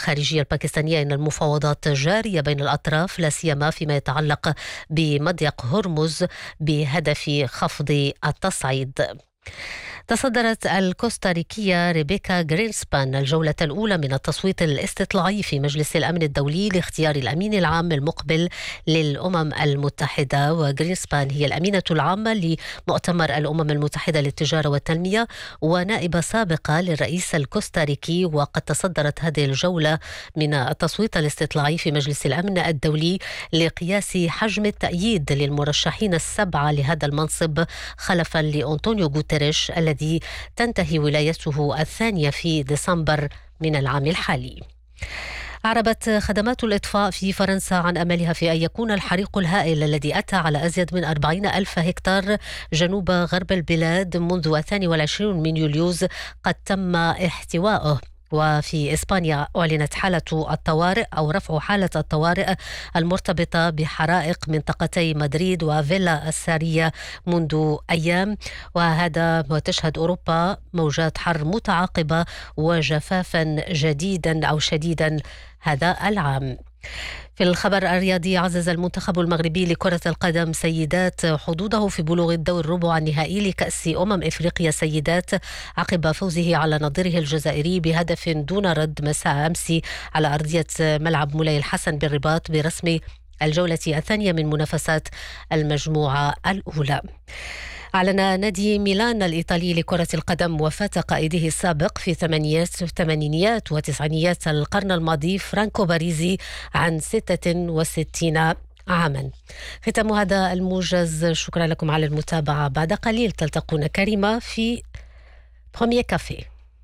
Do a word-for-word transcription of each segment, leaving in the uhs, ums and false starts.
الخارجية الباكستانية أن المفاوضات جارية بين الأطراف، لا سيما فيما يتعلق بمضيق هرمز بهدف خفض التصعيد. تصدرت الكوستاريكية ريبيكا غرينسبان الجولة الأولى من التصويت الاستطلاعي في مجلس الأمن الدولي لاختيار الأمين العام المقبل للأمم المتحدة. وغرينسبان هي الأمينة العامة لمؤتمر الأمم المتحدة للتجارة والتنمية ونائبة سابقة للرئيس الكوستاريكي. وقد تصدرت هذه الجولة من التصويت الاستطلاعي في مجلس الأمن الدولي لقياس حجم التأييد للمرشحين السبعة لهذا المنصب خلفا لأنطونيو غوتيريش الذي تنتهي ولايته الثانية في ديسمبر من العام الحالي. أعربت خدمات الإطفاء في فرنسا عن أملها في أن يكون الحريق الهائل الذي أتى على أزيد من أربعين ألف هكتار جنوب غرب البلاد منذ الثاني والعشرين من يوليوز قد تم احتوائه. وفي إسبانيا أعلنت حالة الطوارئ أو رفع حالة الطوارئ المرتبطة بحرائق منطقتي مدريد وفيلا السارية منذ أيام. وهذا وتشهد أوروبا موجات حر متعاقبة وجفافا جديدا أو شديدا هذا العام. في الخبر الرياضي، عزز المنتخب المغربي لكرة القدم سيدات حظوظه في بلوغ الدور الربع النهائي لكأس أمم إفريقيا سيدات عقب فوزه على نظيره الجزائري بهدف دون رد مساء أمس على أرضية ملعب مولاي الحسن بالرباط برسم الجولة الثانية من منافسات المجموعة الأولى. أعلن نادي ميلان الإيطالي لكرة القدم وفاة قائده السابق في الثمانينيات وتسعينيات القرن الماضي فرانكو باريزي عن ستة وستين عاما. ختام هذا الموجز، شكرا لكم على المتابعة. بعد قليل تلتقون كريمة في بروميير كافي.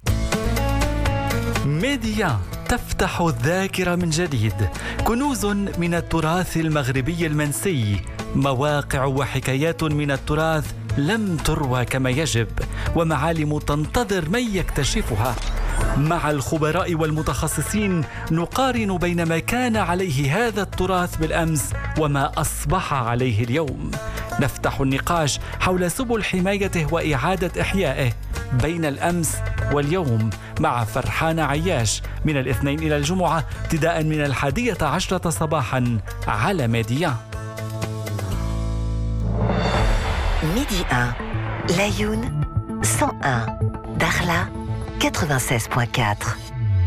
ميديا تفتح الذاكرة من جديد، كنوز من التراث المغربي المنسي، مواقع وحكايات من التراث لم تروى كما يجب، ومعالم تنتظر من يكتشفها. مع الخبراء والمتخصصين نقارن بين ما كان عليه هذا التراث بالأمس وما أصبح عليه اليوم. نفتح النقاش حول سبل حمايته وإعادة إحيائه بين الأمس واليوم مع فرحان عياش من الاثنين إلى الجمعة ابتداء من الحادية عشرة صباحا على ميديا. ميدي واحد لايون مية وواحد داخلة ثمانية وتسعين فاصلة أربعة.